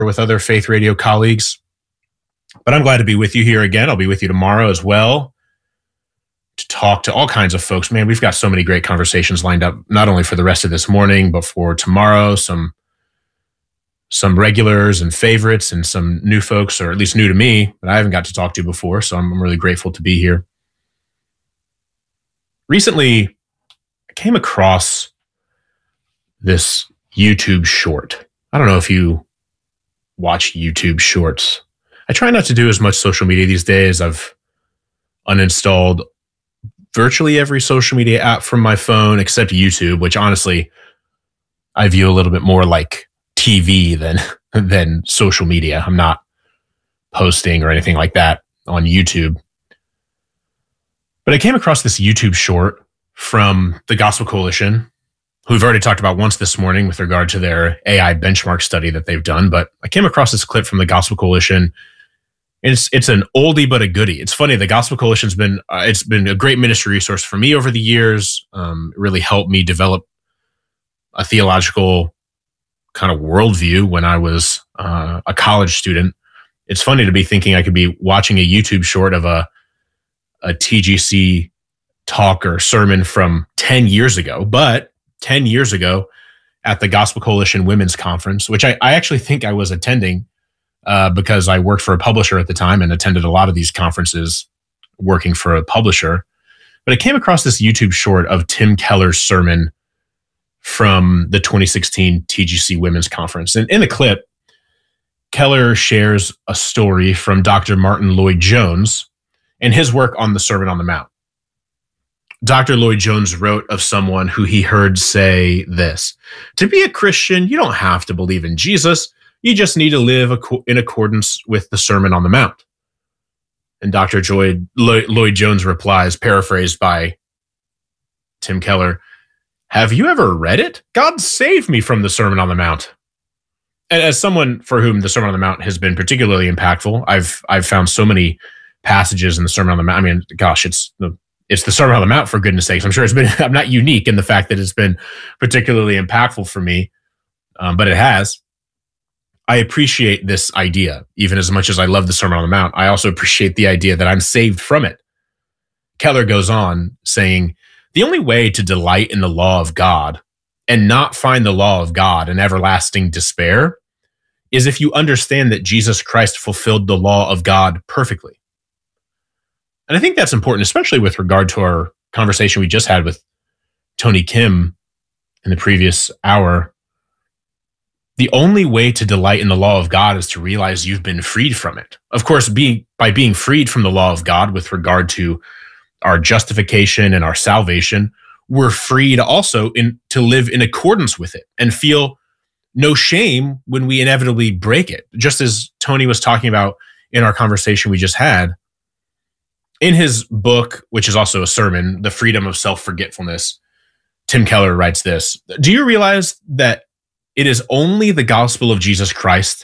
with other Faith Radio colleagues. But I'm glad to be with you here again. I'll be with you tomorrow as well to talk to all kinds of folks. Man, we've got so many great conversations lined up, not only for the rest of this morning, but for tomorrow, some regulars and favorites and some new folks, or at least new to me, that I haven't got to talk to before. So I'm really grateful to be here. Recently, I came across this YouTube short. I don't know if you watch YouTube shorts. I try not to do as much social media these days. I've uninstalled virtually every social media app from my phone except YouTube, which honestly I view a little bit more like TV than social media. I'm not posting or anything like that on YouTube. But I came across this YouTube short from the Gospel Coalition, who we've already talked about once this morning with regard to their AI benchmark study that they've done. But I came across this clip from the Gospel Coalition. It's an oldie but a goodie. It's funny. The Gospel Coalition's been it's been a great ministry resource for me over the years. It really helped me develop a theological kind of worldview when I was a college student. It's funny to be thinking I could be watching a YouTube short of a TGC talk or sermon from 10 years ago. But 10 years ago at the Gospel Coalition Women's Conference, which I actually think I was attending because I worked for a publisher at the time and attended a lot of these conferences working for a publisher. But I came across this YouTube short of Tim Keller's sermon from the 2016 TGC Women's Conference. And in the clip, Keller shares a story from Dr. Martin Lloyd-Jones and his work on the Sermon on the Mount. Dr. Lloyd-Jones wrote of someone who he heard say this: "To be a Christian, you don't have to believe in Jesus. You just need to live in accordance with the Sermon on the Mount." And Dr. Lloyd-Jones replies, paraphrased by Tim Keller, "Have you ever read it? God saved me from the Sermon on the Mount." And as someone for whom the Sermon on the Mount has been particularly impactful, I've found so many passages in the Sermon on the Mount. I mean, gosh, it's the Sermon on the Mount, for goodness sakes. I'm sure I'm not unique in the fact that it's been particularly impactful for me, but it has. I appreciate this idea, even as much as I love the Sermon on the Mount. I also appreciate the idea that I'm saved from it. Keller goes on saying, "The only way to delight in the law of God and not find the law of God in everlasting despair is if you understand that Jesus Christ fulfilled the law of God perfectly." And I think that's important, especially with regard to our conversation we just had with Tony Kim in the previous hour. The only way to delight in the law of God is to realize you've been freed from it. Of course, by being freed from the law of God with regard to our justification and our salvation, we're freed also to live in accordance with it and feel no shame when we inevitably break it. Just as Tony was talking about in our conversation we just had. In his book, which is also a sermon, The Freedom of Self-Forgetfulness, Tim Keller writes this: "Do you realize that it is only the gospel of Jesus Christ,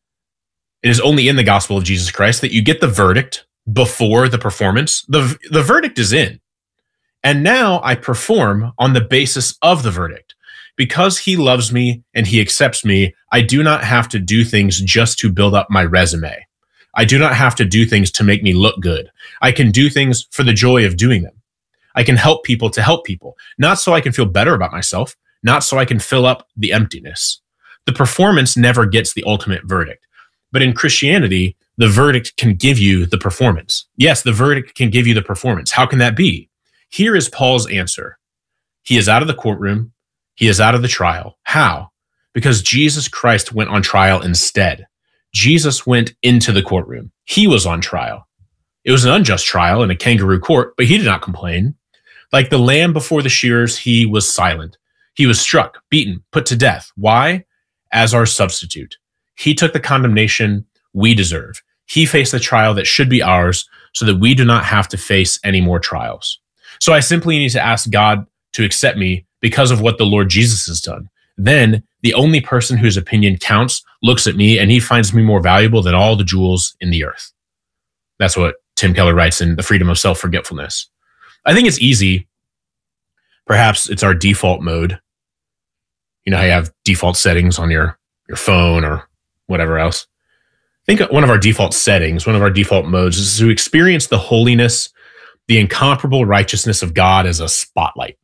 it is only in the gospel of Jesus Christ that you get the verdict before the performance? The verdict is in. And now I perform on the basis of the verdict. Because he loves me and he accepts me, I do not have to do things just to build up my resume. I do not have to do things to make me look good. I can do things for the joy of doing them. I can help people to help people, not so I can feel better about myself, not so I can fill up the emptiness. The performance never gets the ultimate verdict. But in Christianity, the verdict can give you the performance. Yes, the verdict can give you the performance. How can that be? Here is Paul's answer. He is out of the courtroom. He is out of the trial. How? Because Jesus Christ went on trial instead. Jesus went into the courtroom. He was on trial. It was an unjust trial in a kangaroo court, but he did not complain. Like the lamb before the shearers, he was silent. He was struck, beaten, put to death. Why? As our substitute. He took the condemnation we deserve. He faced the trial that should be ours so that we do not have to face any more trials. So I simply need to ask God to accept me because of what the Lord Jesus has done. Then the only person whose opinion counts looks at me and he finds me more valuable than all the jewels in the earth. That's what Tim Keller writes in The Freedom of Self-Forgetfulness. I think it's easy. Perhaps it's our default mode. You know how you have default settings on your phone or whatever else. I think one of our default settings, one of our default modes is to experience the holiness, the incomparable righteousness of God as a spotlight.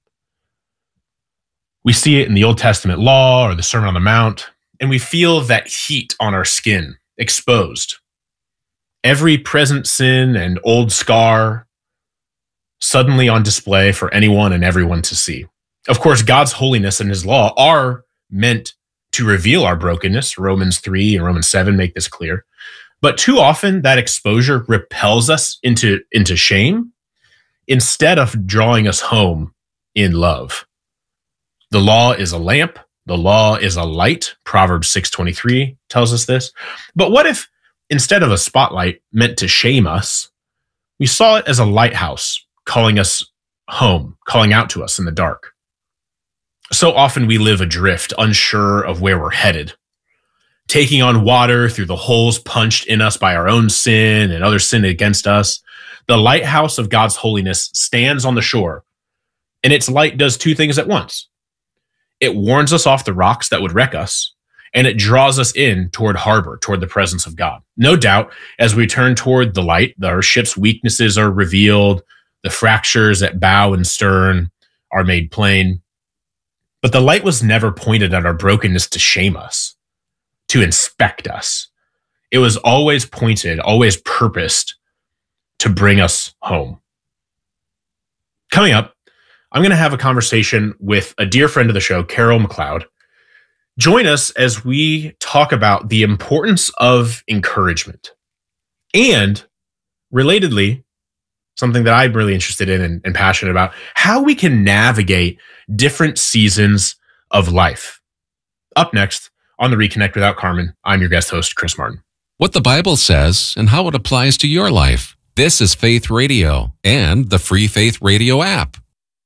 We see it in the Old Testament law or the Sermon on the Mount, and we feel that heat on our skin, exposed. Every present sin and old scar suddenly on display for anyone and everyone to see. Of course, God's holiness and his law are meant to reveal our brokenness. Romans 3 and Romans 7 make this clear. But too often that exposure repels us into shame instead of drawing us home in love. The law is a lamp. The law is a light. Proverbs 6:23 tells us this. But what if instead of a spotlight meant to shame us, we saw it as a lighthouse calling us home, calling out to us in the dark? So often we live adrift, unsure of where we're headed, taking on water through the holes punched in us by our own sin and other sin against us. The lighthouse of God's holiness stands on the shore, and its light does two things at once. It warns us off the rocks that would wreck us, and it draws us in toward harbor, toward the presence of God. No doubt, as we turn toward the light, our ship's weaknesses are revealed, the fractures at bow and stern are made plain. But the light was never pointed at our brokenness to shame us, to inspect us. It was always pointed, always purposed to bring us home. Coming up, I'm going to have a conversation with a dear friend of the show, Carol McLeod. Join us as we talk about the importance of encouragement and, relatedly, something that I'm really interested in and passionate about, how we can navigate different seasons of life. Up next on the Reconnect Without Carmen, I'm your guest host, Chris Martin. What the Bible says and how it applies to your life. This is Faith Radio and the free Faith Radio app.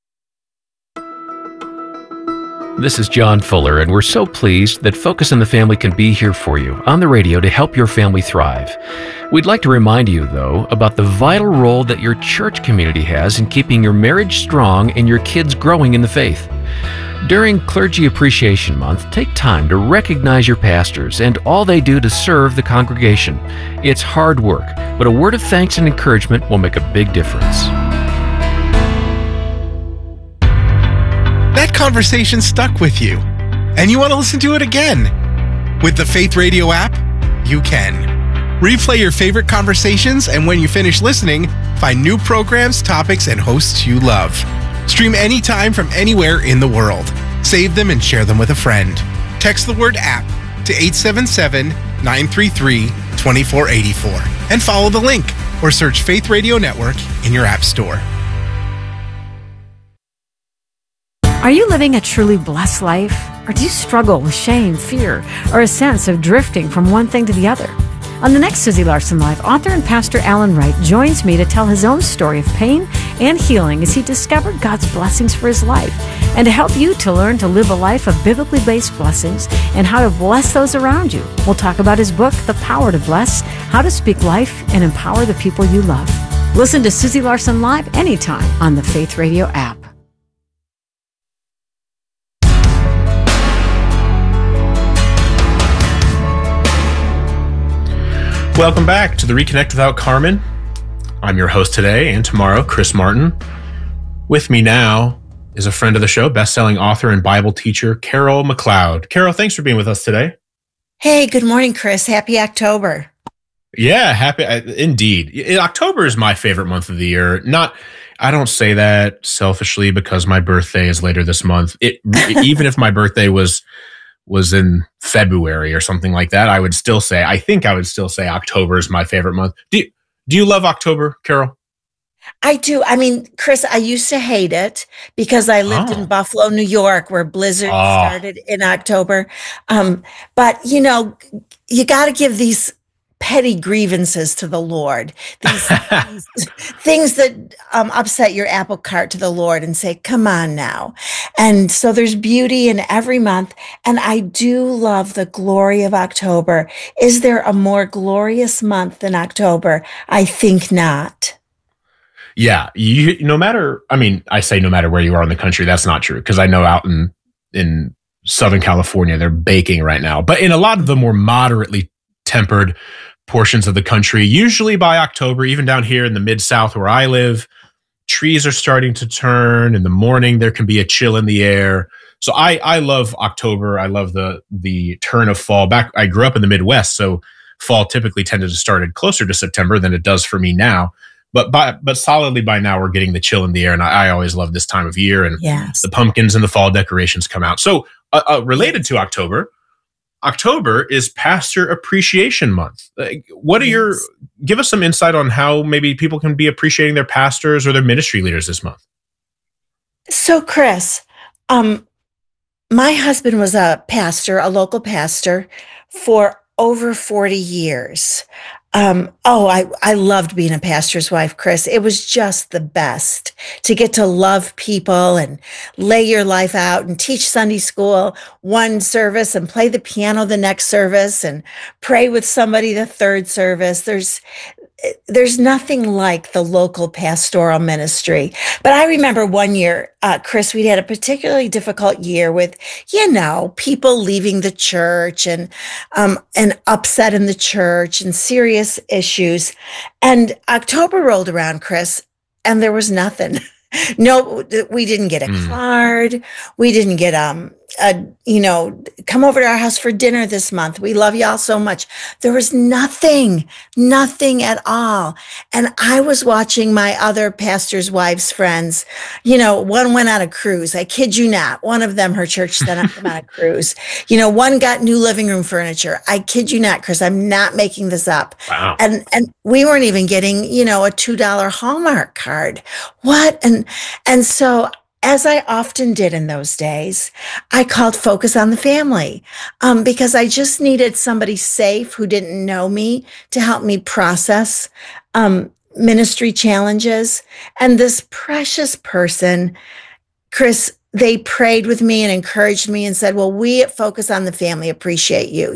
This is John Fuller, and we're so pleased that Focus on the Family can be here for you on the radio to help your family thrive. We'd like to remind you, though, about the vital role that your church community has in keeping your marriage strong and your kids growing in the faith. During Clergy Appreciation Month, take time to recognize your pastors and all they do to serve the congregation. It's hard work, but a word of thanks and encouragement will make a big difference. That conversation stuck with you, and you want to listen to it again. With the Faith Radio app, you can. Replay your favorite conversations, and when you finish listening, find new programs, topics, and hosts you love. Stream anytime from anywhere in the world. Save them and share them with a friend. Text the word app to 877-933-2484 and follow the link or search Faith Radio Network in your app store. Are you living a truly blessed life? Or do you struggle with shame, fear, or a sense of drifting from one thing to the other? On the next Susie Larson Live, author and pastor Alan Wright joins me to tell his own story of pain and healing as he discovered God's blessings for his life, and to help you to learn to live a life of biblically based blessings and how to bless those around you. We'll talk about his book, The Power to Bless, how to speak life and empower the people you love. Listen to Susie Larson Live anytime on the Faith Radio app. Welcome back to the Reconnect Without Carmen. I'm your host today and tomorrow, Chris Martin. With me now is a friend of the show, best-selling author and Bible teacher, Carol McLeod. Carol, thanks for being with us today. Hey, good morning, Chris. Happy October. Yeah, happy. Indeed. October is my favorite month of the year. I don't say that selfishly because my birthday is later this month. Even if my birthday was in February or something like that, I would still say October is my favorite month. Do you love October, Carol? I do. I mean, Chris, I used to hate it because I lived in Buffalo, New York, where blizzards started in October. But, you got to give these petty grievances to the Lord, these things that upset your apple cart to the Lord, and say, come on now. And so there's beauty in every month. And I do love the glory of October. Is there a more glorious month than October? I think not. Yeah. I say no matter where you are in the country, that's not true. Because I know out in Southern California, they're baking right now. But in a lot of the more moderately tempered portions of the country, usually by October, even down here in the Mid-South where I live, trees are starting to turn. In the morning, there can be a chill in the air. So I love October. I love the turn of fall. I grew up in the Midwest, so fall typically tended to start closer to September than it does for me now. But solidly by now, we're getting the chill in the air, and I always love this time of year, and the pumpkins and the fall decorations come out. So related to October is Pastor Appreciation Month. Give us some insight on how maybe people can be appreciating their pastors or their ministry leaders this month. So, Chris, my husband was a local pastor for over 40 years. I loved being a pastor's wife, Chris. It was just the best to get to love people and lay your life out and teach Sunday school one service and play the piano the next service and pray with somebody the third service. There's nothing like the local pastoral ministry. But I remember one year, Chris, we'd had a particularly difficult year with, people leaving the church and upset in the church and serious issues. And October rolled around, Chris, and there was nothing. No, we didn't get a card. We didn't get, come over to our house for dinner this month. We love y'all so much. There was nothing at all. And I was watching my other pastors' wives' friends, one went on a cruise. I kid you not. One of them, her church sent them on a cruise. One got new living room furniture. I kid you not, Chris. I'm not making this up. Wow. And we weren't even getting, a $2 Hallmark card. What? And so, as I often did in those days, I called Focus on the Family because I just needed somebody safe who didn't know me to help me process ministry challenges. And this precious person, Chris, they prayed with me and encouraged me and said, well, we at Focus on the Family appreciate you.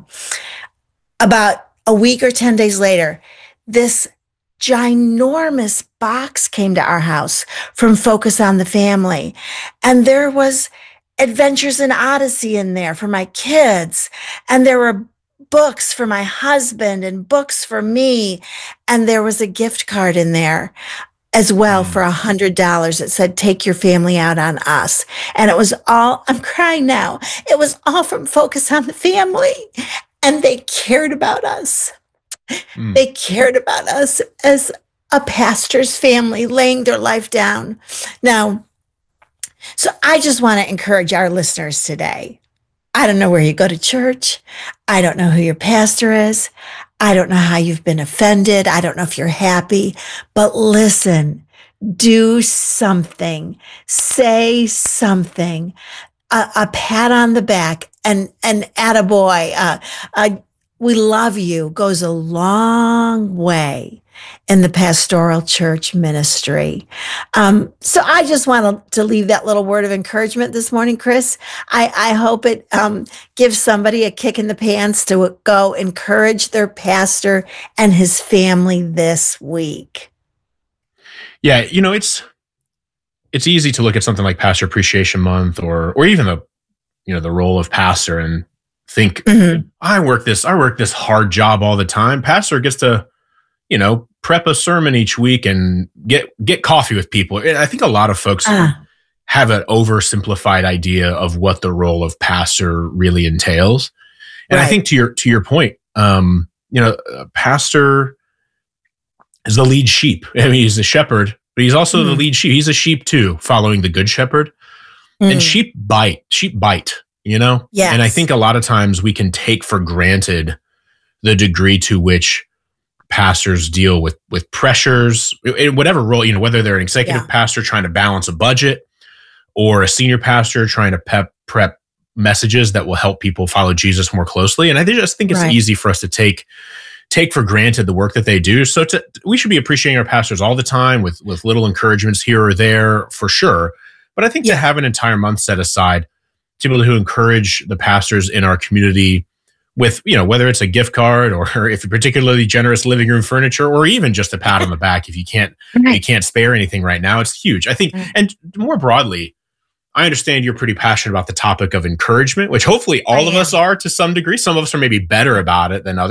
About a week or 10 days later, this ginormous box came to our house from Focus on the Family. And there was Adventures in Odyssey in there for my kids. And there were books for my husband and books for me. And there was a gift card in there as well for $100. It said, take your family out on us. And it was all, I'm crying now. It was all from Focus on the Family. And they cared about us. They cared about us as a pastor's family, laying their life down. Now, so I just want to encourage our listeners today. I don't know where you go to church. I don't know who your pastor is. I don't know how you've been offended. I don't know if you're happy, but listen, do something, say something, a pat on the back and attaboy, we love you goes a long way in the pastoral church ministry. So I just want to leave that little word of encouragement this morning, Chris. I hope it gives somebody a kick in the pants to go encourage their pastor and his family this week. Yeah, it's easy to look at something like Pastor Appreciation Month or even the role of pastor and think, I work this hard job all the time. Pastor gets to, prep a sermon each week and get coffee with people. And I think a lot of folks have an oversimplified idea of what the role of pastor really entails. And I think to your point, pastor is the lead sheep. I mean, he's the shepherd, but he's also the lead sheep. He's a sheep too, following the good shepherd. And sheep bite. Yes. And I think a lot of times we can take for granted the degree to which pastors deal with pressures in whatever role, whether they're an executive pastor trying to balance a budget or a senior pastor trying to prep messages that will help people follow Jesus more closely. And I just think it's easy for us to take for granted the work that they do. So we should be appreciating our pastors all the time with little encouragements here or there for sure. But I think to have an entire month set aside to be able to encourage the pastors in our community with, whether it's a gift card or if you're particularly generous living room furniture, or even just a pat on the back if you can't spare anything right now, it's huge. I think, and more broadly, I understand you're pretty passionate about the topic of encouragement, which hopefully all of us are to some degree. Some of us are maybe better about it than others.